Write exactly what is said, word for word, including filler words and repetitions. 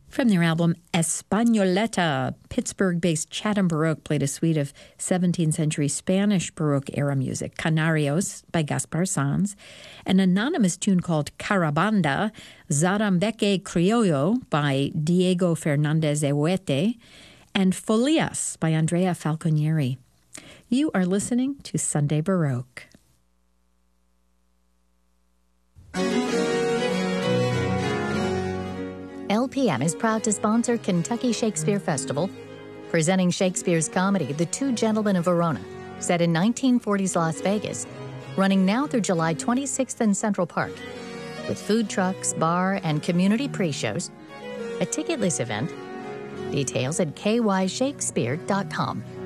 From their album Españoleta, Pittsburgh-based Chatham Baroque played a suite of seventeenth century Spanish Baroque-era music, Canarios by Gaspar Sanz, an anonymous tune called Carabanda, Zarambeque Criollo by Diego Fernandez de Huete, and Folias by Andrea Falconieri. You are listening to Sunday Baroque. L P M is proud to sponsor Kentucky Shakespeare Festival, presenting Shakespeare's comedy, The Two Gentlemen of Verona, set in nineteen forties Las Vegas, running now through July twenty-sixth in Central Park, with food trucks, bar, and community pre-shows, a ticketless event. Details at k y shakespeare dot com.